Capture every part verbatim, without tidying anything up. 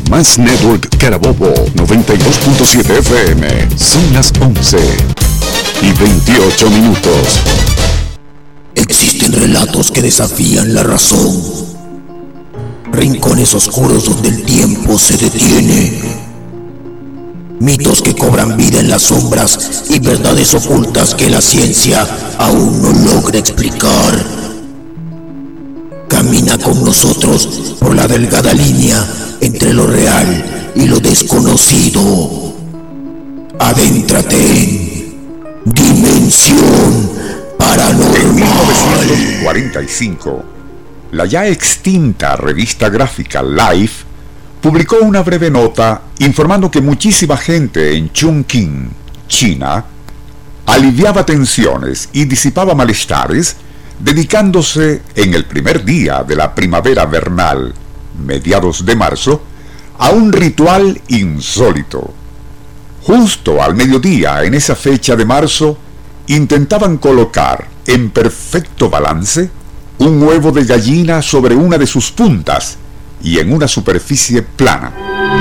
Más Network Carabobo noventa y dos punto siete F M. Son las once y veintiocho minutos. Existen relatos que desafían la razón. Rincones oscuros donde el tiempo se detiene. Mitos que cobran vida en las sombras y verdades ocultas que la ciencia aún no logra explicar. Camina con nosotros por la delgada línea entre lo real y lo desconocido. Adéntrate en Dimensión Paranormal. En mil novecientos cuarenta y cinco, la ya extinta revista gráfica Life publicó una breve nota informando que muchísima gente en Chongqing, China, aliviaba tensiones y disipaba malestares dedicándose en el primer día de la primavera vernal, mediados de marzo, a un ritual insólito. Justo al mediodía, en esa fecha de marzo, intentaban colocar en perfecto balance un huevo de gallina sobre una de sus puntas y en una superficie plana.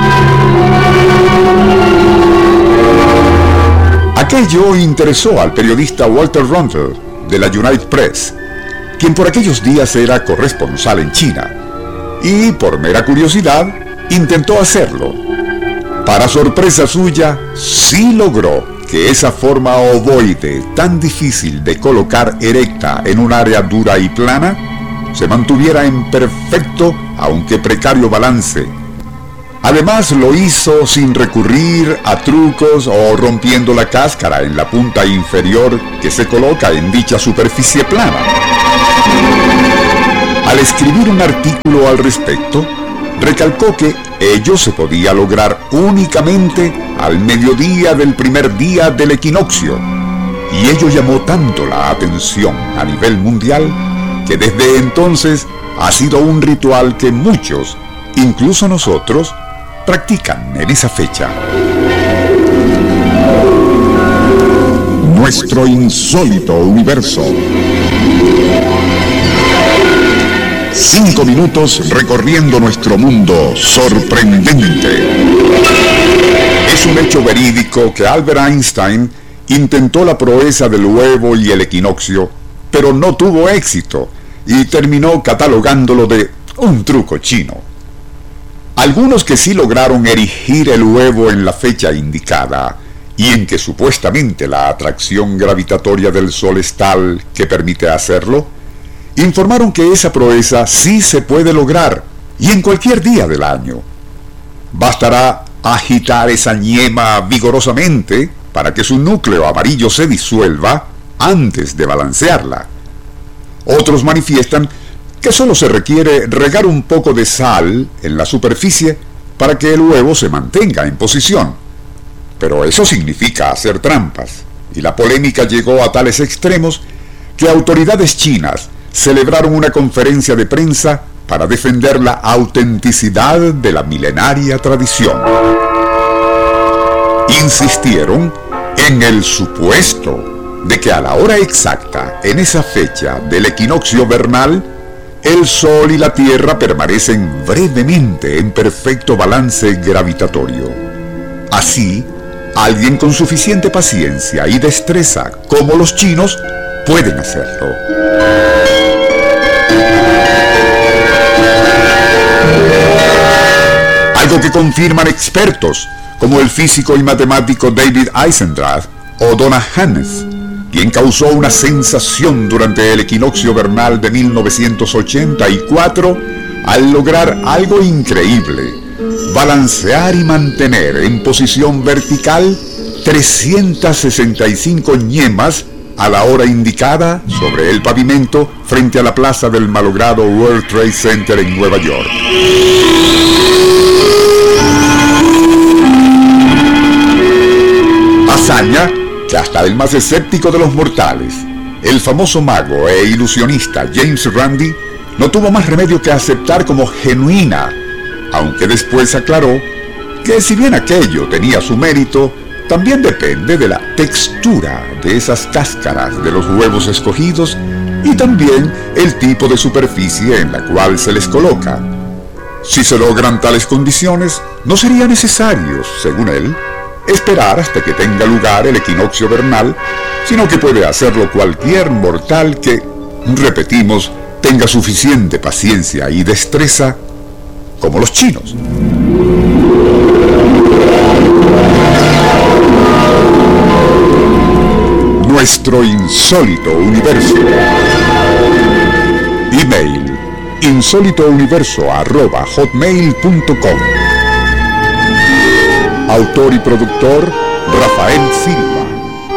Aquello interesó al periodista Walter Rundle de la United Press, quien por aquellos días era corresponsal en China, y por mera curiosidad intentó hacerlo. Para sorpresa suya, sí logró que esa forma ovoide tan difícil de colocar erecta en un área dura y plana se mantuviera en perfecto, aunque precario balance. Además lo hizo sin recurrir a trucos o rompiendo la cáscara en la punta inferior que se coloca en dicha superficie plana. Al escribir un artículo al respecto, recalcó que ello se podía lograr únicamente al mediodía del primer día del equinoccio, y ello llamó tanto la atención a nivel mundial que desde entonces ha sido un ritual que muchos, incluso nosotros, practican en esa fecha. Nuestro insólito universo. Cinco minutos recorriendo nuestro mundo sorprendente. Es un hecho verídico que Albert Einstein intentó la proeza del huevo y el equinoccio, pero no tuvo éxito y terminó catalogándolo de un truco chino. Algunos que sí lograron erigir el huevo en la fecha indicada y en que supuestamente la atracción gravitatoria del Sol es tal que permite hacerlo, informaron que esa proeza sí se puede lograr y en cualquier día del año. Bastará agitar esa ñema vigorosamente para que su núcleo amarillo se disuelva antes de balancearla. Otros manifiestan que solo se requiere regar un poco de sal en la superficie para que el huevo se mantenga en posición. Pero eso significa hacer trampas, y la polémica llegó a tales extremos que autoridades chinas celebraron una conferencia de prensa para defender la autenticidad de la milenaria tradición. Insistieron en el supuesto de que a la hora exacta, en esa fecha del equinoccio vernal, el Sol y la Tierra permanecen brevemente en perfecto balance gravitatorio. Así, alguien con suficiente paciencia y destreza como los chinos pueden hacerlo. Algo que confirman expertos como el físico y matemático David Eisendrath o Donna Hannes, quien causó una sensación durante el equinoccio vernal de mil novecientos ochenta y cuatro al lograr algo increíble: balancear y mantener en posición vertical trescientas sesenta y cinco ñemas a la hora indicada sobre el pavimento frente a la plaza del malogrado World Trade Center en Nueva York. Hazaña que hasta el más escéptico de los mortales, el famoso mago e ilusionista James Randi, no tuvo más remedio que aceptar como genuina, aunque después aclaró que si bien aquello tenía su mérito, también depende de la textura de esas cáscaras de los huevos escogidos y también el tipo de superficie en la cual se les coloca. Si se logran tales condiciones, no sería necesario, según él, esperar hasta que tenga lugar el equinoccio vernal, sino que puede hacerlo cualquier mortal que, repetimos, tenga suficiente paciencia y destreza como los chinos. Nuestro insólito universo. Email insólitouniverso arroba hotmail punto com. Autor y productor Rafael Silva.